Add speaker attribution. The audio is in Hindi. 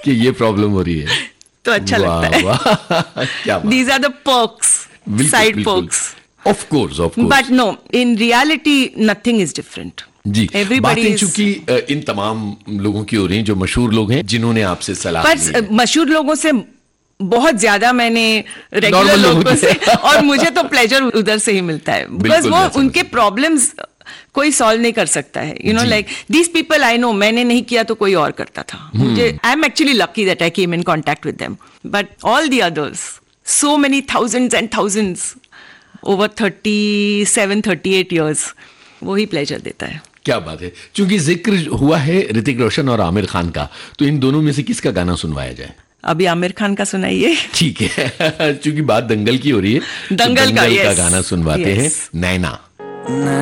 Speaker 1: कि ये प्रॉब्लम हो रही है,
Speaker 2: तो अच्छा लगता है।
Speaker 1: क्या बात।
Speaker 2: These are the perks, side perks.
Speaker 1: Of course.
Speaker 2: But no, in reality, nothing is different.
Speaker 1: Ji,
Speaker 2: Everybody
Speaker 1: बातें
Speaker 2: is.
Speaker 1: चूंकि इन तमाम लोगों की हो रही हैं जो मशहूर लोग हैं जिन्होंने आपसे सलाह ली है।
Speaker 2: पर मशहूर लोगों से बहुत ज्यादा मैंने रेगुलर
Speaker 1: Normal
Speaker 2: लोगों से,
Speaker 1: से।
Speaker 2: और मुझे तो प्लेजर उधर से ही मिलता है, बिकॉज वो उनके प्रॉब्लम्स कोई सॉल्व नहीं कर सकता है। You know, like these people I know, मैंने नहीं किया तो कोई और करता था। मुझे, I am actually lucky that I came in contact with them, but all the others, so many thousands and thousands over 37-38 years, वही प्लेजर देता है।
Speaker 1: क्या बात है। चूंकि जिक्र हुआ है ऋतिक रोशन और आमिर खान का, तो इन दोनों में से किसका गाना सुनवाया जाए?
Speaker 2: अभी आमिर खान का सुनाइए।
Speaker 1: ठीक है। चूंकि बात दंगल की हो रही है,
Speaker 2: दंगल
Speaker 1: तो
Speaker 2: का
Speaker 1: गाना सुनवाते हैं, नैना।